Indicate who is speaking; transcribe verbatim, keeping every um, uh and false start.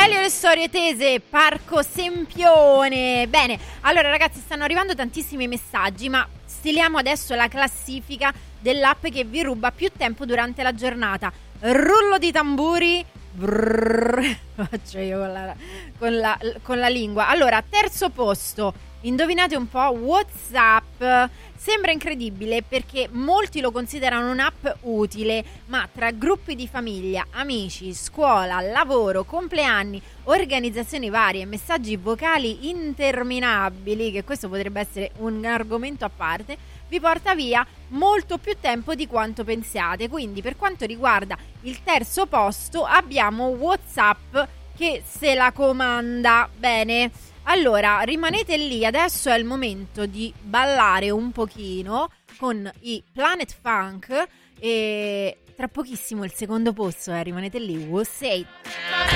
Speaker 1: Elio le storie tese, Parco Sempione. Bene, allora ragazzi, stanno arrivando tantissimi messaggi, ma stiliamo adesso la classifica dell'app che vi ruba più tempo durante la giornata. Rullo di tamburi. Brrr, faccio io con la, con, la, con la lingua. Allora, terzo posto, indovinate un po', WhatsApp. Sembra incredibile perché molti lo considerano un'app utile, ma tra gruppi di famiglia, amici, scuola, lavoro, compleanni, organizzazioni varie, messaggi vocali interminabili, che questo potrebbe essere un argomento a parte, vi porta via molto più tempo di quanto pensiate. Quindi per quanto riguarda il terzo posto abbiamo WhatsApp che se la comanda. Bene, allora rimanete lì, adesso è il momento di ballare un pochino con i Planet Funk e tra pochissimo il secondo posto, eh, rimanete lì. We'll say